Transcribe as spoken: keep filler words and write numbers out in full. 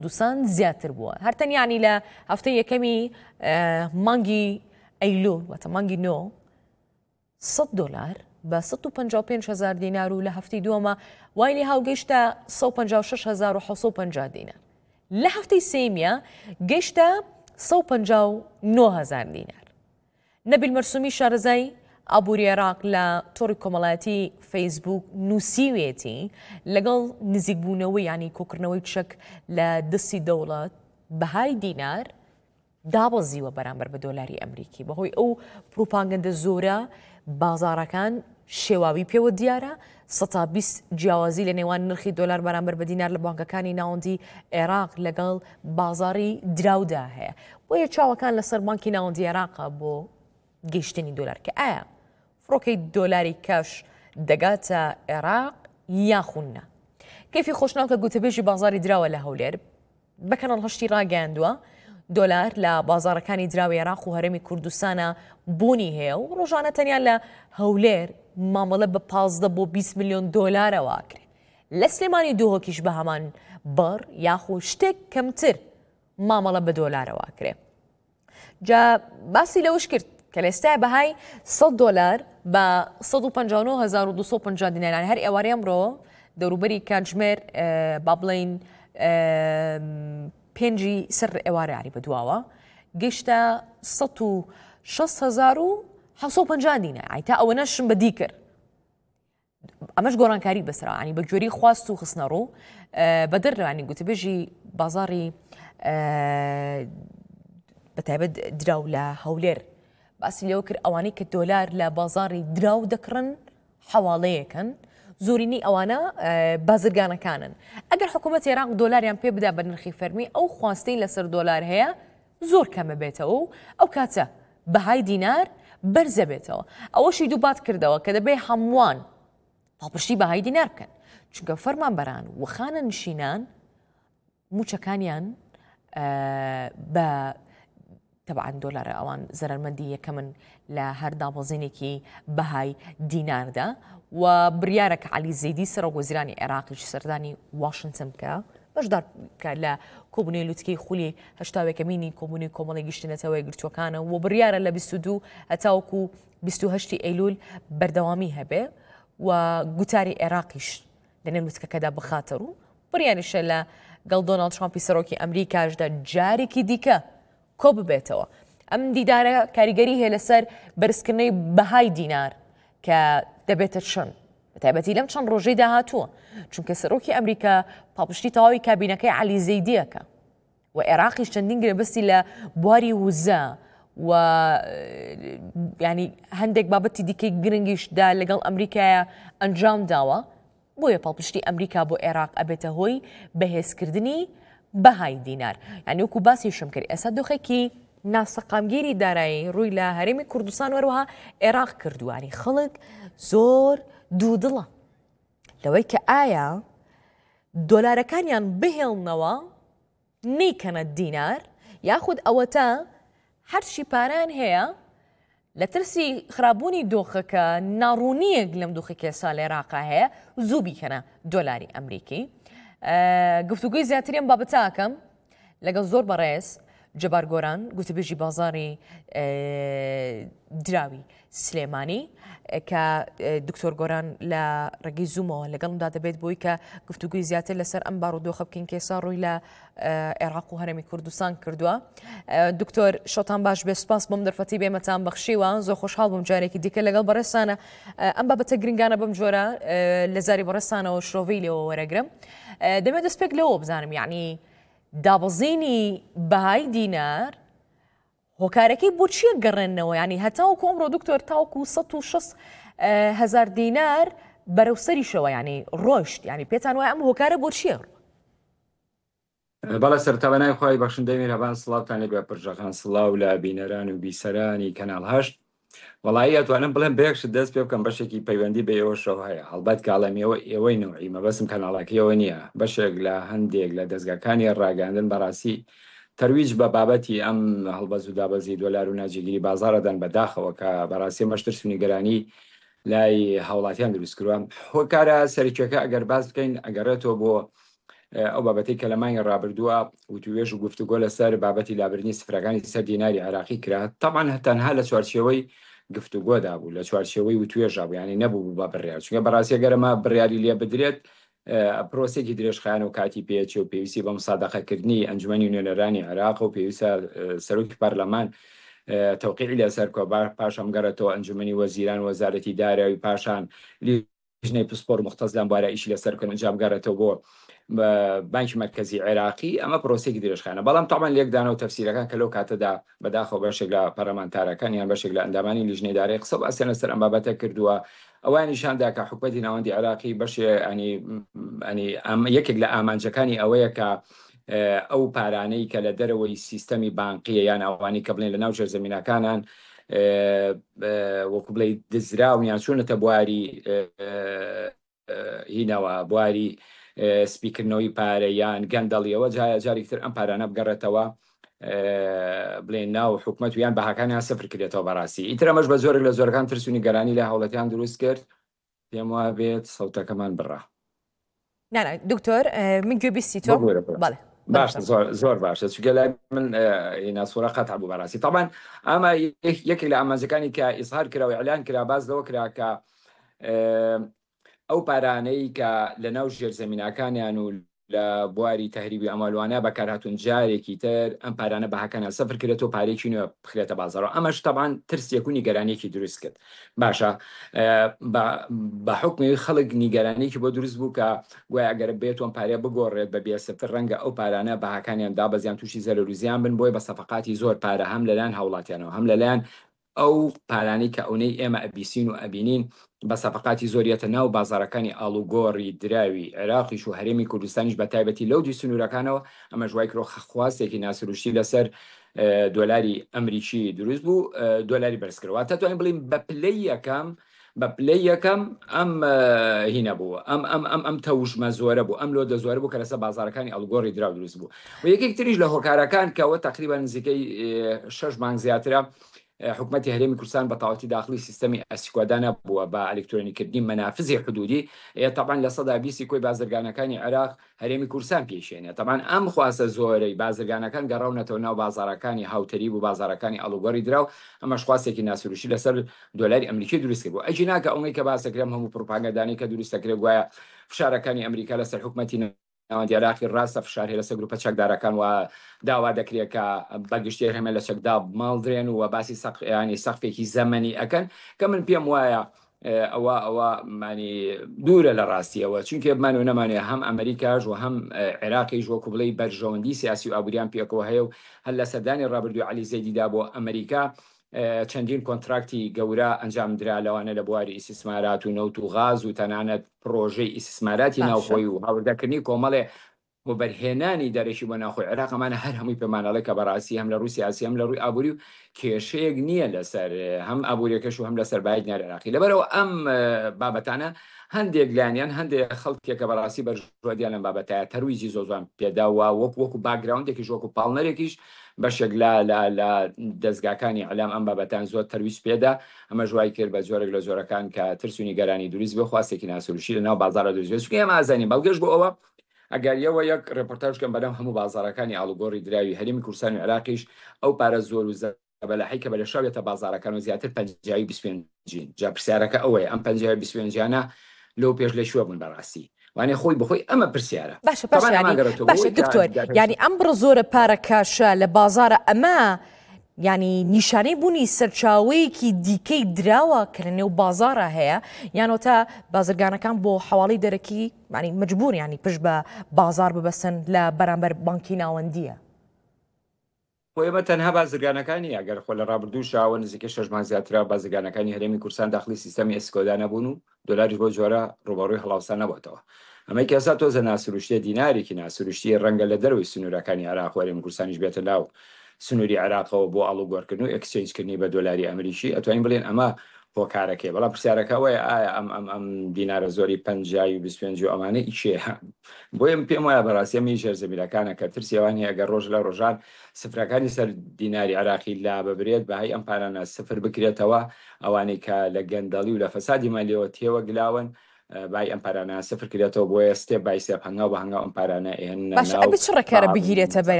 کوردستان زیاتر بووە هەرتەنیانی لە هەفتەی یەکەمی مانگی ئەیلول واتە مانگی نۆ سەد دۆلار بە سەد و پەنجا و پێنج هەزار دینار و لە هەفتەی دووەمە وای لێ هاوگەیشتە سەد و پەنجا و شەش هەزار و حەوت سەد و پەنجا دینار لە هەفتەی سێمیە گەیشتە سەد و پەنجا و نۆ هەزار دینار. نەبیل مەرسومی شارەزای ئابووری عێراق لە تۆڕی کۆمەڵایەتی فەیسبوک نووسیوێتی لەگەڵ نزیکبوونەوەی ینی کۆکردنەوەی چەک لە دەستی دەوڵەت بەهای دینار دابەزیوە بەرامبەر بە دۆلاری ئەمریکی بەهۆی ئەو پروپاگەندە زۆرە بازارەکان شێواوی پێوە دیارە سەد تا بیست جیاوازی لە نێوان نرخی دۆلار بەرامبەر بە دینار لە بانکەکانی ناوەندی عێراق لەگەڵ بازاری دراودا هەیە بۆیە چاوەکان لەسەر بانکی ناوەندی عێراقە بۆ گەیشتنی دۆلار کە ئایا فڕۆکەی دۆلاری کەش دەگاتە عێراق یاخونە. کەیفی خۆشناو کە گوتەبێژی بازاری دراوە لە هەولێر بە کەناڵهەشتی ڕاگەیاندووە دۆلار لە بازارەکانی دراوی عێراق و هەرێمی کوردستانە بوونی هەیە و ڕۆژانە تەنیان لە هەولێر مامەڵە بە پازدە بۆ بیست میلیۆن دۆلارەوە ئاکرێ لە سلێمانی دووهۆکیش بە هەمان بەڕ یاخۆ شتێک کەمتر مامەڵە بە دۆلارەوە ئاکرێ. جا باسی لەوش کرد کە لە ئێستا بەهای سەد دۆلار بە سەد و پەنجا و نۆ هەزار و دووسەد و پەنجا دینار هەر ئێوارەی ئەمڕۆ دەوروبەری کاتژمێر با بڵێین پێنجی سەر ئێوارە یاری بەدواوە گەیشتە سەد و شەست هەزار و حەوت سەد و پەنجا دینار ئایتا ئەوە نەشم بەدی کرد ئەمەش گۆڕانکاری بەسەرەوە ینی بە گوێرەی خواست و خستنە ڕوو بە دەرەوانی گوتەبێژی بازاڕی بەتایبەت دراو لە هەولێر باسی لەوە کرد ئەوانەی کە دۆلار لە بازاڕی دراو دەکڕن حەواڵەیەکەن زۆرینی ئەوانە بازرگانەکانن ئەگەر حکوومەت عێراق دۆلاریان پێ بدا بە نرخی فەرمی ئەو خواستەی لەسەر دۆلار هەیە زۆر کەمە بێتەوە و ئەو کاتە بەهای دینار بەرزە بێتەوە. ئەوەشی دووبات کردەوە کە دەبێ هەمووان پاڵپشتی بەهای دینار بکەن چونکە فەرمانبەران و خانە نشینان موچەکانیان بە تەبعاً دۆلارە ئەوان زەرمەندی یەکەمن لە هەر دابەزینێکی بەهای دیناردا و بریارە کە عەلی زەیدی سەرۆکوەزیرانی عێراقیش سەردانی واشنگتن بکە بەشدار کە لە کۆبوونەوەی لوتکەی خولی هەشتاوێکەمینی کۆبوونی کۆمەڵی گشتنەتەوەی گرتوەکانە و بریارە لە بیست و دوو هەتاوەکو بیست و هەشتی ئەیلول بەردەوامی هەبێ و گوتاری عێراقیش لەنێو لوتکەکەدا بخاتە ڕوو بریانیشە لە گەڵ دۆناڵد ترامپی سەرۆکی ئەمریکاشدا جارێکی دیکە کۆ ببێتەوە. ئەم دیدارە کاریگەری هەیە لەسەر بەرزکردنەوەی بەهای دینار کە دەبێتە چەند بەتایبەتی لەم چەند ڕۆژەی داهاتووە چونکە سەرۆکی ئەمریکا پاڵپشتی تەواوی کابینەکەی عەلی زەیدیەکە و عێراقیش چەندین گرێبەستی لە بواری وزە و ینی هەندێک بابەتی دیکەی گرنگیشدا لەگەڵ ئەمریکایە ئەنجام داوە بۆیە پاڵپشتی ئەمریکا بۆ عێراق ئەبێتە هۆی بەهێزکردنی بەهای دینار ینی وەکو باسی شم کرد ئێستا دۆخێکی ناسەقامگیری دارایی ڕووی لە هەرێمی کوردستان وەروەها عێراق کردووانی خەڵک زۆر دوودڵە لەوەی کە ئایا دۆلارەکانیان بهێڵنەوە نیکەنە دینار یاخود ئەوەتە هەرچی پاران هەیە لە ترسی خراببوونی دۆخەکە ناڕوونیەک لەم دۆخێکی ئێستا لە عێراقا هەیە زوو بیکەنە دۆلاری ئەمریکی. گفتوگوی زیاتریم بابەتاکەم لەگەڵ زۆر بەڕێز جەبار گۆران گوتەبێژی بازاڕی دراوی سلێمانی کە دکتۆر گۆران لە ڕێگەی زوومەوە لەگەڵمدا دەبێت بۆی کە گفتوگوی زیاتر لەسەر ئەم بارودۆخە بکەین کە ئێستا ڕووی لە عێراق و هەرێمی کوردستان کردووە. دکتۆر شەوتان باش بێ سوپاس بۆم دەرفەتی بێمەتان بەخشیوە زۆر خۆشحاڵ بووم جارێکی دیکە لەگەڵ بەڕێستانە ئەم بابەتە گرنگانە بەم جۆرە لە زاری بەڕێستانەوە شۆڤەی لێەوە وەرەگرم. دەمێت دەست پێک لەوە بزانم یعنی دابەزینی بەهای دینار هۆکارەکەی بۆ چیە گەڕێنەوە ینی هەتاوەکو ئەمڕۆ دکتۆر تاوەکو سەد و شەست هەزار دینار بەرەوسەریشەوە ینی ڕۆشت ینی پێتان وایە ئەم هۆکارە بۆ چیە؟ بەڵە سەرتاوە نایخوای بەخشندەی میرەبان سڵاوتان لێ بێ پرژەخان سڵاو لە بینەران و بیسەرانی کەناڵ هەشت وەڵایی ئەتوانم بڵێم بێکشت دەست پێ بکەم بەشێکی پەیوەندی بە ئێوە شەو هەیە هەڵبەت کاڵەمیەوە ئێوەی نەوەی مەبەسم کەناڵەکەیەوە نییە بەشێک لە هەندێک لە دەستگاکانی ڕاگەاندن بەڕاستی تەرویج بە بابەتی ئەم هەڵبەز و دابەزی دۆلار و ناجێگیری بازاڕەدان بەداخەوە کە بەڕاستی مەشتر سونیگەرانی لای هاوڵاتیان دروست کردووە هۆکارە سەرکیەکە ئەگەر باز بکەین ئەگەڕێتەوە بۆ ئەو بابەتی کە لە مانگە ڕابردووە وتوێژ و گفتوگۆ لەسەر بابەتی لابرنی سفرەکانی سەر دیناری عراقی کرا تەمان هەتەنها لە چوارچێوەی گفتوگۆدا بوو لە چوارچێوەی وتوێژا بوو ینی نەبوو بە بڕیار چونکە بەڕاستی گەرەمە بڕیاری لێ بدرێت پرۆسێکی درێژخایەن و کاتی پێچێ و پێویستی بە مسادەقەکردنی ئەنجومەنی نوێنەرانی عێراق و پێویستە سەرۆکی پەرلەمان تەوقیعی لەسەر کۆبار پاشەم گەڕێتەوە ئەنجومەنی وەزیران وەزارەتی دارایی پاشان لیژنەی پسپۆر مختەزلان بوارە ئیشی لەسەر کردن ئەنجام گەڕێتەوە بۆ بانکی مرکزی عێراقی ئەمە پرۆسێکی درێژخانە بەڵام تاوان لێکدانە و تەفسیرەکان کە لەو کاتەدا بەداخەوە بەشێک لە پەرلەمانتارەکان یان بەشێک لە ئەندامانی لیژنەی دارایی قسە باسییانە سەر ئەم بابەتە کردووە ئەوان نیشاندا کە حکومەتی ناوەندی عێراقی بەشێ یەکێک لە ئامانجەکانی ئەوەیە کە ئەو پارانەی کە لە دەرەوەی سیستەمی بانقیە یان ئەوانی کە بڵێن لە ناو ژێرزەمینەکانان وەکو بڵێ دزراونیان چوونەتە بواری هینەوە بواری سپیکردنەوەی پارەیان گەندەڵیەوە جایە جارێکتر ئەم پارانە بگەڕێتەوە بڵێن ناو حکومەت ویان بەهاکانیان سەفر کردێتەوە بەڕاستی ئیتر ئەمەش بە زۆرێک لە زۆرەکان ترسونی گەرانی لە هەوڵەتیان دروست کرد پێم وایە بێت سەوتەکەمان بڕا نانە دکتۆر من گوێبیستی تۆ بەڵێ باش زۆر زۆر باشە چونکە لای من ناسوورە قەتع بوو بەڕاستی طبعا ئەمە یەکێک لە ئامانجەکانی کە ئیزهار کراوە ئەعلان کرا باز لەوە کرا کە ئەو پارانەی کە لە ناو ژێرزەمینەکانیان و لە بواری تەهریبی ئەمەلوانە بەکارهاتوون جارێکی تر ئەم پارانە بەهاکانیان سەفر کردێتەوە پارێکی نوێ بخرێتە بازاڕەوە ئەمەش تەبان ترسێک و نیگەرانێکی دروست کرد باشە بە حکمی خەڵک نیگەرانێکی بۆ دروست بوو کە گویا ئەگەر بێتوان پارێ بگۆڕێت بە بێسەتر ڕەنگە ئەو پارانە بەهاکانیان دابەزیان تووشی زەرەر و زیان بن بۆی بە سەفقاتی زۆر پارە هەم لەلایەن هاوڵاتیانەوە هەم لەلایەن ئەو پارانی کە ئەوەی ئێمە ئەبیسین و ئەبینین بە سەفقاتی زۆریەتە ناو بازارەکانی ئاڵوگۆڕی دراوی عێراقیش و هەرێمی کوردستانیش بە تایبەتی لەو دی سنوورەکانەوە ئەمە ژوای کرۆ خواستێکی ناسروشتی لەسەر دۆلاری ئەمریکی دروست بوو دۆلاری بەرزکردەوە تا توانین بڵین بە پلەی یەکەم بە پلەی یەکەم ئەم هینە بووە ئەم ئەم ئەم ئەم تەوژمە زۆرە بوو ئەم لۆ دە زۆرە بوو کە لەسەر بازارەکانی ئەڵگۆڕی دراو دروست بوو و یەکێک تریش لە هۆکارەکان کەەوە تقریبا نزیکەی شەش مانگ زیاترە حکومەتی هەرێمی کوردستان بە تەواوەتی داخلی سیستەمی ئەسیکۆدانە بووە بە ئەلکترۆنیکردنی مەنافزی حدودی طبعا لە سەدا بیستی کۆی بازرگانەکانی عێراق هەرێمی کوردستان پێشێنێت طبعا ئەم خواستە زۆرەی بازرگانەکان گەڕاونەتەوە ناو بازارەکانی هاوتەری و بازارەکانی ئەڵوگەڕی دراو ئەمەش خواستێکی ناسروشی لەسەر دۆلاری ئەمریکی دروست کرد بوو ئەجی ناکە ئەوەی کە باسەکرێم هەموو پروپاگەندانی کە دروستەکرێت گوایە فشارەکانی ئەمریکا لەسەر حکومەتی ناوەندی عێراقی ڕاستە فشارهێ لەسەر گروپە چەکدارەکان و داوا دەکرێت کە بەگشتی هەمە لە چەکدا ماڵدرێن و باسی سەقیانی سەقفێکی زەمەنی ئەکەن کە من پێم وایە ئەوە ئەوە مانی دوورە لە ڕاستیەوە چونکە بمان و نەمانێت هەم ئەمریکاش و هەم عێراقیش وەکو بڵێ بەرژەوەندی سیاسی و ئابووریان پێکەوە هەیە و هەر لە سەردانی ڕابردوو عەلی زەیدیدا بۆ ئەمریکا چەندین کۆنتراکتی گەورە ئەنجام درا لەوانە لە بواری ئیسیسمارات و نەوت و غاز و تەنانەت پرۆژەی ئیسیسماراتی ناوخۆی و هاوردەکردنی کۆمەڵێ بۆ بەرهێنانی دەرەشی بۆ ناوخۆی عێراق ئەمانە هەر هەمووی پێمانەڵێ کە بەڕاستی هەم لە رووسی ئاسی هەم لە ڕووی ئابووری و کێشەیەک نییە لەسەر هەم ئابوووریەکەش و هەم لەسەر باید نار عێراقی لەبەرەوە ئەم بابەتانە هەندێک لایەن هەندێک خەڵکێکە بەڕاستی بەرژوادیان لەم بابەتایە تەرویجی زۆ زۆر پێداوە وەک وەکو باگراوندێکیش وەکو پاڵنەرێکیش بەشێک لە لە دەستگاکانی ئەلام ئەم بابەتان زۆر تەرویج پێدا ئەمە ژوای کرد بە جۆرێک لە زۆرەکان کە ترسونی گەرانی دروست بێ خواستێکی ناسروشی لەناو بازارە دروست بێت ئێمە ئازانی بەڵگەش بۆ ئەوە ئەگەریەوە یەک ڕێپۆرتاژکەم بەلەم هەموو بازارەکانی ئاڵوگۆڕی دراوی هەرێمی کوردستان و عێراقیش ئەو پارە زۆر و بەلەحی کە بە لە شاوێتە بازارەکان و زیاتر پەنجاوی بیست و پێنجین جا پرسیارەکە ئەوەیە ئەم پەنجاوی بیست و پێنجانە لەو پێش لە شووە بوون بەڕاستی وانێ خۆی بخۆی ئەمە پرسیارە باشە باشە دکتۆر ینی ئەم بڕ زۆرە پارە کاشە لە بازارە ئەمە ینی نیشانەی بوونی سەرچاوەیەکی دیکەی دراوە کە لە نێو بازارە هەیە یانۆتە بازرگانەکان بۆ حواڵی دەرەکی ینی مجبور ینی پشت بە بازار ببەسن لە بەرامبەر بانکی ناوەندیە ئێمە تەنها بازرگانەکانی ئەگەر خۆ لە ڕابردوو شاوە نزیکە شەش مانگ زیاترا بازرگانەکانی هەرێمی کوردستان داخلی سیستەمی ئەسکۆدا نەبوون و دۆلاری بۆ جۆرە ڕوبەڕووی هەڵاوسان نەبووەوە ئەمەی کەسا تۆزە ناسروشتیە دینارێکی ناسروشتیە ڕەنگە لە دەروی سنوورەکانی عێراق و هەرێمی کوردستانیش بێتە ناو سنووری عێراقەوە بۆ ئاڵوگۆڕکردن و ئەکسچێنجکردنی بە دۆلاری ئەمریکی ئەتوانین بڵێن ئەمە هۆکارەکەی بەڵام پرسیارەکەەوەی ئایا ئەم ئەم ئەم دینارە زۆری پەنجاوی بیست و پێنج و ئەمانە ئیچێ بۆیم پێم وایە بەڕاستیەمی ژێرزەمیرەکانە کە ترسیێوانی ئەگەر ڕۆژ لە ڕۆژان سفرەکانی سەر دیناری عراقی لا ببرێت بەهای ئەم پارانە سفر بکرێتەوە ئەوانەی کە لە گەندەڵی و لە فەسادی مالیەوە تێوە گلاون بای ئەم پارانە سفر کرێتەوە بۆیە ستێپ بای ستێپ هەنگاو بە هەنگاو ئەم پارانە ئێن باش ئەبێ چ ڕێکارە بگیرێتە بەر